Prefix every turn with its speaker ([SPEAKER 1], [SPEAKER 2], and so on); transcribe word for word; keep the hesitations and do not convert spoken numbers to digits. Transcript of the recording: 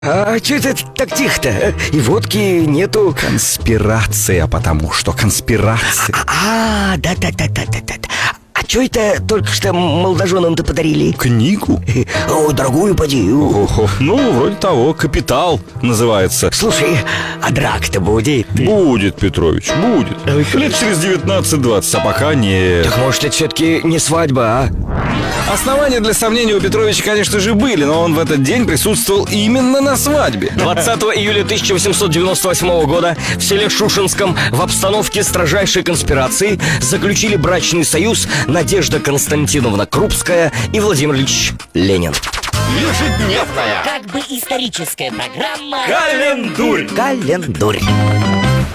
[SPEAKER 1] А что это так тихо-то? И водки нету.
[SPEAKER 2] Конспирация, потому что конспирация.
[SPEAKER 1] А, да-да-да-да-да-да. А что это только что молодоженам-то подарили?
[SPEAKER 2] Книгу?
[SPEAKER 1] О, дорогую поди.
[SPEAKER 2] Ого, ну, вроде того, «Капитал» называется.
[SPEAKER 1] Слушай, а драк-то будет?
[SPEAKER 2] Будет, Петрович, будет. Лет через девятнадцать-двадцать, а пока нет.
[SPEAKER 1] Так может это все-таки не свадьба, а?
[SPEAKER 2] Основания для сомнений у Петровича, конечно же, были, но он в этот день присутствовал именно на свадьбе.
[SPEAKER 1] двадцатого июля тысяча восемьсот девяносто восьмого года в селе Шушинском в обстановке строжайшей конспирации заключили брачный союз Надежда Константиновна Крупская и Владимир Ильич Ленин.
[SPEAKER 3] Ежедневная, как бы историческая программа
[SPEAKER 2] Календурь.
[SPEAKER 1] Календурь.